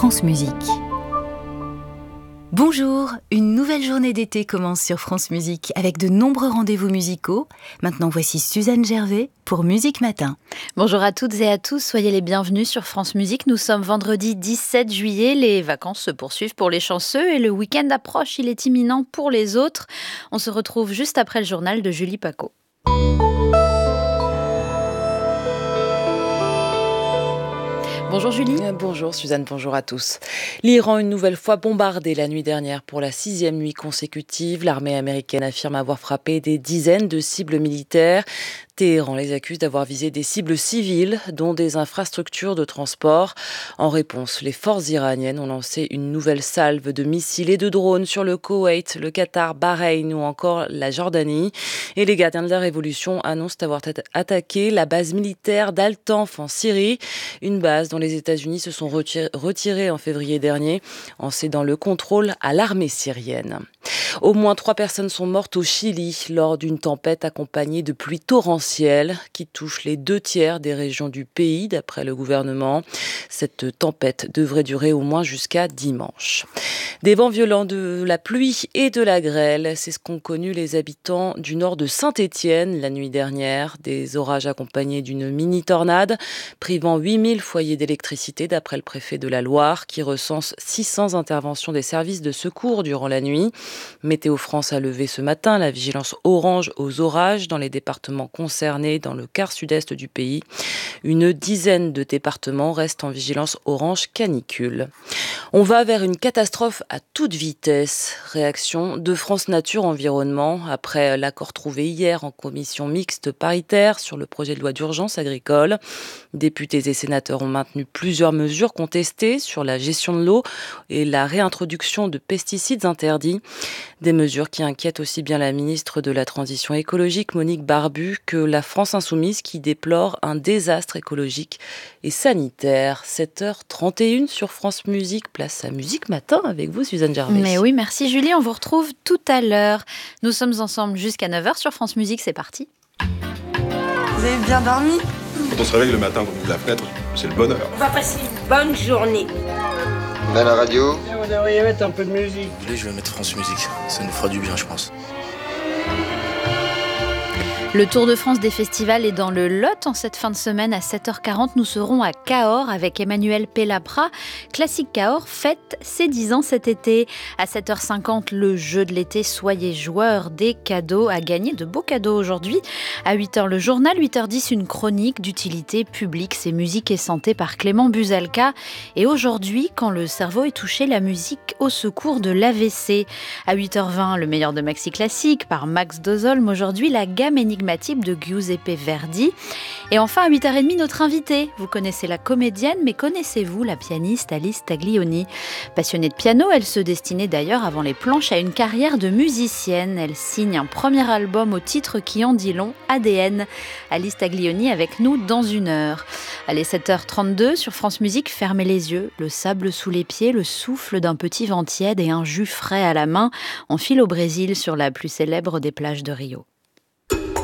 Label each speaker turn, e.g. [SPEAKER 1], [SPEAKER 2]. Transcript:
[SPEAKER 1] France Musique. Bonjour, une nouvelle journée d'été commence sur France Musique avec de nombreux rendez-vous musicaux. Maintenant voici Suzanne Gervais pour Musique Matin.
[SPEAKER 2] Bonjour à toutes et à tous, soyez les bienvenus sur France Musique. Nous sommes vendredi 17 juillet, les vacances se poursuivent pour les chanceux et le week-end approche, il est imminent pour les autres. On se retrouve juste après le journal de Julie Paco. Bonjour Julie.
[SPEAKER 3] Bonjour Suzanne, bonjour à tous. L'Iran une nouvelle fois bombardé la nuit dernière pour la 6e nuit consécutive. L'armée américaine affirme avoir frappé des dizaines de cibles militaires. Téhéran les accuse d'avoir visé des cibles civiles, dont des infrastructures de transport. En réponse, les forces iraniennes ont lancé une nouvelle salve de missiles et de drones sur le Koweït, le Qatar, Bahreïn ou encore la Jordanie. Et les gardiens de la révolution annoncent avoir attaqué la base militaire d'Al-Tanf en Syrie, une base dont les États-Unis se sont retirés en février dernier en cédant le contrôle à l'armée syrienne. Au moins 3 personnes sont mortes au Chili lors d'une tempête accompagnée de pluies torrentielles qui touchent les 2/3 des régions du pays, d'après le gouvernement. Cette tempête devrait durer au moins jusqu'à dimanche. Des vents violents, de la pluie et de la grêle, c'est ce qu'ont connu les habitants du nord de Saint-Étienne la nuit dernière. Des orages accompagnés d'une mini-tornade, privant 8000 foyers d'électricité, d'après le préfet de la Loire, qui recense 600 interventions des services de secours durant la nuit. Météo France a levé ce matin la vigilance orange aux orages dans les départements concernés dans le quart sud-est du pays. Une dizaine de départements restent en vigilance orange canicule. On va vers une catastrophe à toute vitesse. Réaction de France Nature Environnement après l'accord trouvé hier en commission mixte paritaire sur le projet de loi d'urgence agricole. Députés et sénateurs ont maintenu plusieurs mesures contestées sur la gestion de l'eau et la réintroduction de pesticides interdits. Des mesures qui inquiètent aussi bien la ministre de la Transition écologique, Monique Barbu, que la France Insoumise qui déplore un désastre écologique et sanitaire. 7h31 sur France Musique, place à Musique Matin avec vous Suzanne Gervais.
[SPEAKER 2] Mais oui, merci Julie, on vous retrouve tout à l'heure. Nous sommes ensemble jusqu'à 9h sur France Musique, c'est parti.
[SPEAKER 4] Vous avez bien dormi ?
[SPEAKER 5] Quand on se réveille le matin, qu'on ouvre la fenêtre, c'est le bonheur.
[SPEAKER 6] On va passer une bonne journée.
[SPEAKER 7] On a la radio.
[SPEAKER 8] Vous devriez mettre un peu de musique.
[SPEAKER 9] Je vais mettre France Musique, ça nous fera du bien je pense.
[SPEAKER 2] Le Tour de France des festivals est dans le Lot en cette fin de semaine. À 7h40, nous serons à Cahors avec Emmanuel Pellapra. Classique Cahors fête ses 10 ans cet été. À 7h50, le jeu de l'été, soyez joueurs, des cadeaux à gagner, de beaux cadeaux aujourd'hui. À 8h, le journal, 8h10, une chronique d'utilité publique, c'est musique et santé par Clément Buzalka. Et aujourd'hui, quand le cerveau est touché, la musique au secours de l'AVC. À 8h20, le meilleur de Maxi Classique par Max Dozolm. Aujourd'hui, la gamme énigmatique de Giuseppe Verdi. Et enfin, à 8h30, notre invitée. Vous connaissez la comédienne, mais connaissez-vous la pianiste Alice Taglioni ? Passionnée de piano, elle se destinait d'ailleurs avant les planches à une carrière de musicienne. Elle signe un premier album au titre qui en dit long, ADN. Alice Taglioni avec nous dans 1 heure. Allez, 7h32 sur France Musique, fermez les yeux, le sable sous les pieds, le souffle d'un petit vent tiède et un jus frais à la main. On file au Brésil sur la plus célèbre des plages de Rio.